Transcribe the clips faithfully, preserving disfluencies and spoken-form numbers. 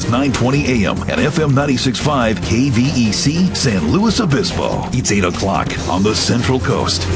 It's nine twenty a.m. at F M ninety-six point five K V E C San Luis Obispo. It's eight o'clock on the Central Coast.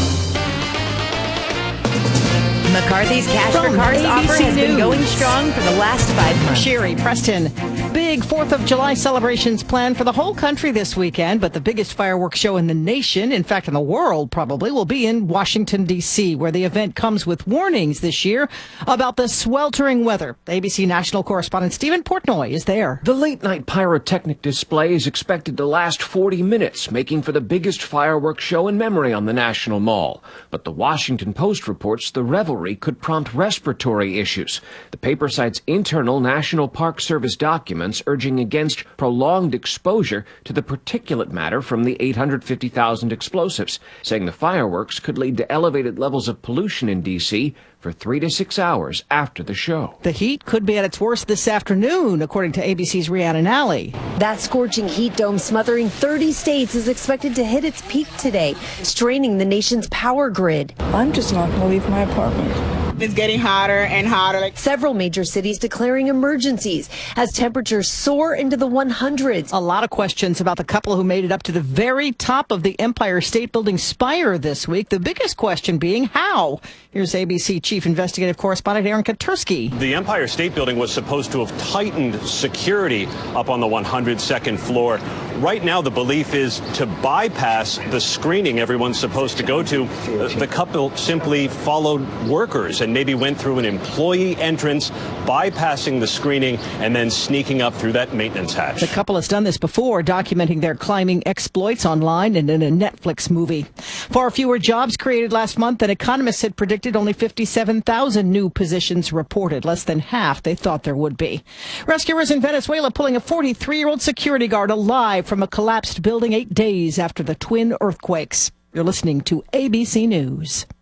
McCarthy's Cash From for Cars A B C offer has News. been going strong for the last five months. Sherry, Preston. Big fourth of July celebrations planned for the whole country this weekend, but the biggest fireworks show in the nation, in fact in the world probably, will be in Washington, D C, where the event comes with warnings this year about the sweltering weather. A B C national correspondent Stephen Portnoy is there. The late-night pyrotechnic display is expected to last forty minutes, making for the biggest fireworks show in memory on the National Mall. But the Washington Post reports the revelry could prompt respiratory issues. The paper cites internal National Park Service documents urging against prolonged exposure to the particulate matter from the eight hundred fifty thousand explosives, saying the fireworks could lead to elevated levels of pollution in D C for three to six hours after the show. The heat could be at its worst this afternoon, according to A B C's Rhiannon Alley. That scorching heat dome smothering thirty states is expected to hit its peak today, straining the nation's power grid. I'm just not going to leave my apartment. It's getting hotter and hotter. Like Several major cities declaring emergencies as temperatures soar into the one hundreds. A lot of questions about the couple who made it up to the very top of the Empire State Building spire this week. The biggest question being how. Here's A B C Chief Investigative Correspondent Aaron Katursky. The Empire State Building was supposed to have tightened security up on the one hundred second floor. Right now, the belief is to bypass the screening everyone's supposed to go to. The couple simply followed workers and maybe went through an employee entrance, bypassing the screening and then sneaking up through that maintenance hatch. The couple has done this before, documenting their climbing exploits online and in a Netflix movie. Far fewer jobs created last month than economists had predicted. Only fifty-seven thousand new positions reported, less than half they thought there would be. Rescuers in Venezuela pulling a forty-three-year-old security guard alive from a collapsed building eight days after the twin earthquakes. You're listening to A B C News.